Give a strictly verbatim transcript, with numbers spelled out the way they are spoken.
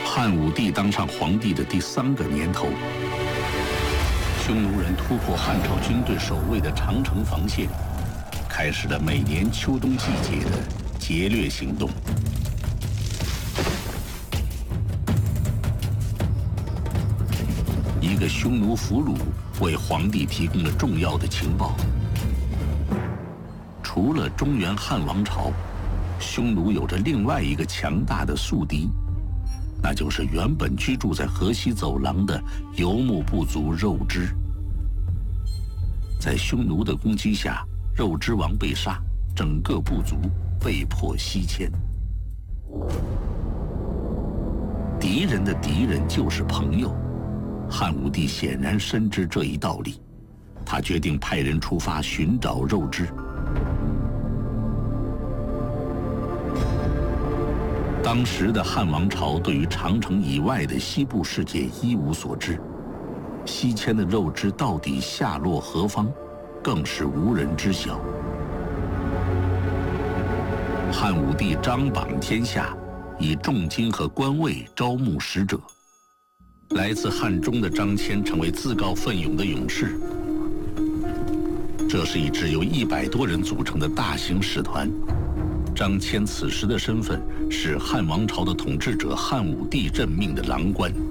汉武帝当上皇帝的第三个年头，匈奴人突破汉朝军队守卫的长城防线，开始了每年秋冬季节的劫掠行动。一个匈奴俘虏为皇帝提供了重要的情报。除了中原汉王朝，匈奴有着另外一个强大的宿敌，那就是原本居住在河西走廊的游牧部族肉支。在匈奴的攻击下，肉支王被杀，整个部族被迫西迁。敌人的敌人就是朋友，汉武帝显然深知这一道理，他决定派人出发寻找肉支。当时的汉王朝对于长城以外的西部世界一无所知，西迁的肉支到底下落何方，更是无人知晓。汉武帝张榜天下，以重金和官位招募使者。来自汉中的张骞成为自告奋勇的勇士。这是一支由一百多人组成的大型使团。张骞此时的身份是汉王朝的统治者汉武帝任命的郎官。